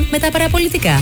με τα παραπολιτικά.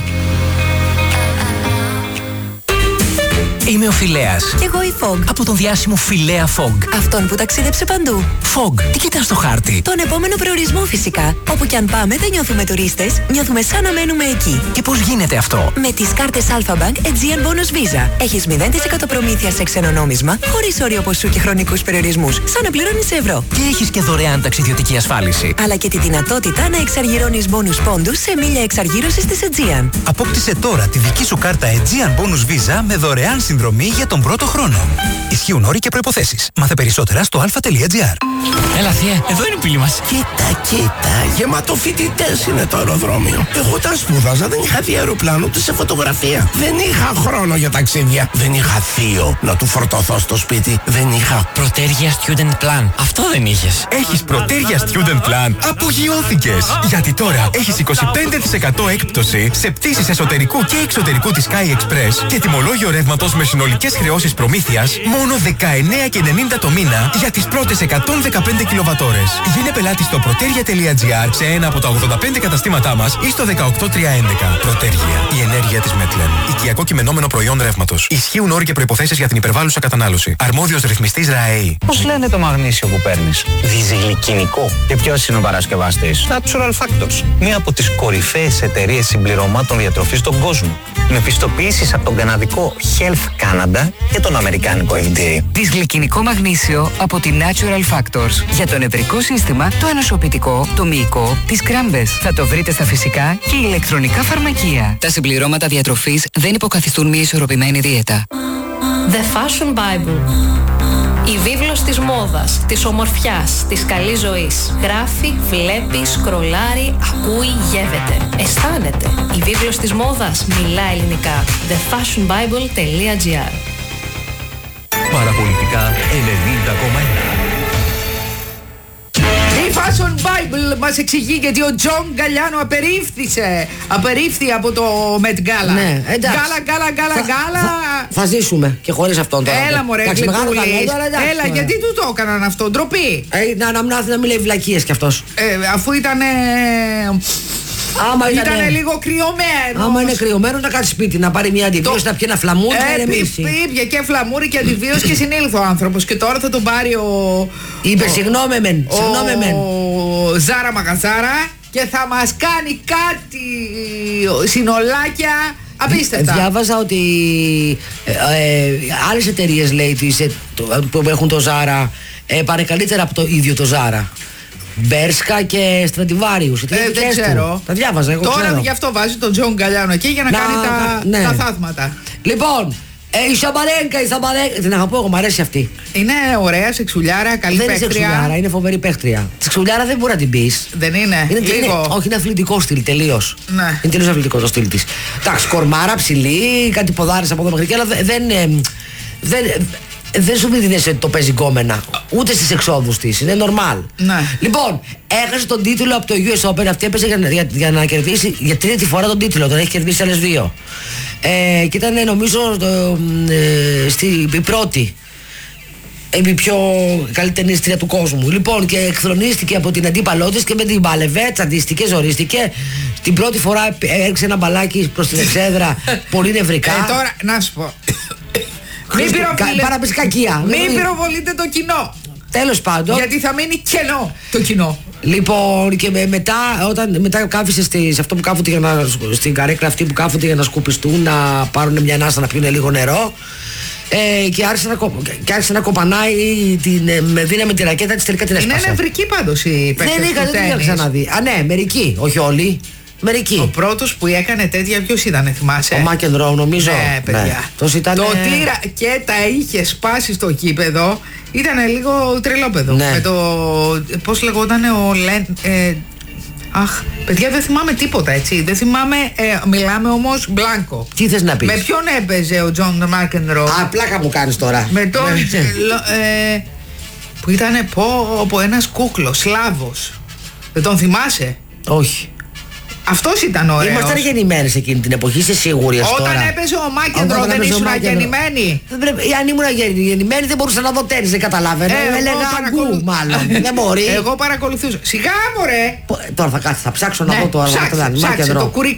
Είμαι ο Φιλέας. Κι εγώ η Fog. Από τον διάσημο Φιλέα Fog. Αυτόν που ταξίδεψε παντού. Fog, τι κοιτάς στο χάρτη? Τον επόμενο προορισμό φυσικά. Όπου κι αν πάμε δεν νιώθουμε τουρίστες, νιώθουμε σαν να μένουμε εκεί. Και πώς γίνεται αυτό? Με τις κάρτες Alpha Bank Aegean Bonus Visa. Έχεις 0% προμήθεια σε ξένο νόμισμα, χωρίς όριο ποσού και χρονικούς περιορισμούς, σαν να πληρώνεις ευρώ. Και έχεις και δωρεάν ταξιδιωτική ασφάλιση. Αλλά και τη δυνατότητα να εξαργυρώνεις bonus πόντους σε μίλια εξαργύρωσης της Aegean. Απόκτησε τώρα τη δική σου κάρτα Aegean Bonus Visa με δωρεάν συνδρομή για τον πρώτο χρόνο. Ισχύουν όροι και προϋποθέσεις. Μάθε περισσότερα στο alpha.gr. Έλα θεία, εδώ είναι η πύλη μας. Κοίτα, γεμάτο φοιτητές είναι το αεροδρόμιο. Εγώ τα σπούδαζα, δεν είχα δει αεροπλάνο ούτε σε φωτογραφία. Δεν είχα χρόνο για ταξίδια. Δεν είχα θείο να του φορτωθώ στο σπίτι. Δεν είχα Πρωτέργεια Student Plan. Αυτό δεν είχες. Έχεις Πρωτέργεια Student Plan? Απογειώθηκες! Γιατί τώρα έχεις 25% έκπτωση σε πτήσεις εσωτερικού και εξωτερικού της Sky Express και τιμολόγιο ρεύματος με συνολικές χρεώσεις προμήθειας μόνο 19,90 το μήνα για τις πρώτες 115 κιλοβατόρες. Γίνε πελάτη στο protergia.gr σε ένα από τα 85 καταστήματά μας ή στο 18311. Πρωτέργεια. Η ενέργεια της Μέτλεν. Οικιακό κειμενόμενο προϊόν ρεύματος. Ισχύουν όροι και προϋποθέσεις για την υπερβάλλουσα κατανάλωση. Αρμόδιος ρυθμιστής ΡΑΕΗ. Πώς λένε το μαγνήσιο που παίρνεις? Διζυγλικινικό. Και ποιος είναι ο παρασκευαστής? Natural Factors. Μία από τις κορυφαίες εταιρείες συμπληρωμάτων διατροφής στον κόσμο. Με πιστοποιήσεις από τον καναδικό Health Canada και τον αμερικάνικο FDA. Δυσγλυκινικό μαγνήσιο από τη Natural Factors. Για το νευρικό σύστημα, το ενοσοποιητικό, το μυϊκό, τις κράμπες. Θα το βρείτε στα φυσικά και ηλεκτρονικά φαρμακεία. Τα συμπληρώματα διατροφής δεν υποκαθιστούν μια ισορροπημένη δίαιτα. The Fashion Bible. Η βίβλος της μόδας, της ομορφιάς, της καλής ζωής. Γράφει, βλέπει, σκρολάρει, ακούει, γεύεται. Αισθάνεται. Η βίβλος της μόδας μιλά ελληνικά. thefashionbible.gr. Παραπολιτικά 90,1. Η Fashion Bible μας εξηγεί γιατί ο Τζον Γκαλιάνο απερίφθη από το Met Gala. Ναι, εντάξει. Γάλα. Θα ζήσουμε και χωρίς αυτόν τώρα. Έλα μωρέ γλυκούλης. Έλα, γιατί του το έκαναν αυτό, ντροπή. Να μην λέει βλακίες κι αυτός. Αφού ήταν λίγο κρυωμένο. Άμα είναι κρυωμένο να κάτσει σπίτι, να πάρει μια αντιβίωση, να πιει ένα φλαμούρι και να ηρεμήσει. Πήγε και φλαμούρι και αντιβίωση και συνήλθε ο άνθρωπος. Και τώρα θα τον πάρει είπε συγγνώμη μεν. Ο Ζάρα Μαγαζάρα και θα μας κάνει κάτι συνολάκια απίστευτα. Διάβαζα ότι άλλες εταιρείες λέει που έχουν το Ζάρα πάνε καλύτερα από το ίδιο το Ζάρα. Μπέρσκα και Στρατιβάριους. Δεν ξέρω. Τα διάβαζα εγώ. Τώρα γι' αυτό βάζει τον Τζον Γκαλιάνο εκεί για να κάνει τα θαύματα. Λοιπόν, η Σαμπαρέγκα, την αγαπώ εγώ, μου αρέσει αυτή. Είναι ωραία, σεξουλιάρα, καλή παίχτρια. Δεν είναι σεξουλιάρα, είναι φοβερή παίχτρια. Σεξουλιάρα δεν μπορεί να την πεις. Δεν είναι. Όχι, είναι αθλητικό στυλ, τελείως. Ναι. Είναι τελείως αθλητικό το στυλ της. Εντάξει, κορμάρα, ψηλή, κάτι ποδάρες από εδώ μέχρι εκεί, αλλά δεν σου δίνεσαι το παίζει γκόμενα. Ούτε στις εξόδους της. Είναι normal. Ναι. Λοιπόν, έχασε τον τίτλο από το US Open. Αυτή έπαιζε για να κερδίσει για τρίτη φορά τον τίτλο. Τον έχει κερδίσει άλλες δύο. Και ήταν νομίζω η πρώτη. Η πιο καλή ταινίστρια του κόσμου. Λοιπόν, και εκθρονίστηκε από την αντίπαλό της και με την μπάλευε, τσαντίστηκε, ζορίστηκε. Την πρώτη φορά έριξε ένα μπαλάκι προς την εξέδρα πολύ νευρικά. Τώρα, να σου πω. Μην πυροβολείτε το κοινό. Τέλος πάντων. Γιατί θα μείνει κενό το κοινό. Λοιπόν, και μετά κάθισε σε αυτό που κάθονται στην καρέκλα αυτή που κάθονται για να σκουπιστούν, να πάρουν μια ανάσα, να πιούν λίγο νερό. Και άρχισε να κοπανάει, με δύναμη τη ρακέτα της, τελικά την έσπασε. Είναι νευρική πάντως η παίκτες του τένις. Δεν είχα ξαναδεί. Ναι, μερικοί, όχι όλοι. Μερικοί. Ο πρώτος που έκανε τέτοια ποιος ήταν, θυμάσαι? Ο Μάκενρο, νομίζω. Ναι, παιδιά. Ναι. Το τύρα και τα είχε σπάσει στο κήπεδο. Ήταν λίγο τρελόπεδο. Ναι. Με το. Πώς λεγόταν ο Αχ, παιδιά, δεν θυμάμαι τίποτα, έτσι. Δεν θυμάμαι. Μιλάμε όμως μπλάνκο. Τι θες να πεις? Με ποιον έπαιζε ο Τζον Μάκενρο? Πλάκα μου κάνεις τώρα. Με τον. Που ήταν από ένας κούκλος, Σλάβος. Δεν τον θυμάσαι? Όχι. Αυτός ήταν ωραίος. Ήμασταν γεννημένοι σε εκείνη την εποχή, είσαι σίγουρη? Όταν έπαιζε ο Μάκεντρο δεν ήσουν γεννημένοι? Αν ήμουν γεννημένη δεν μπορούσα να δω τένις, δεν καταλάβαινα. Έλεγα αγκού μάλλον. Δεν μπορεί. Εγώ παρακολουθούσα. Σιγά μωρέ. Τώρα θα ψάξω να δω το Μάκεντρο.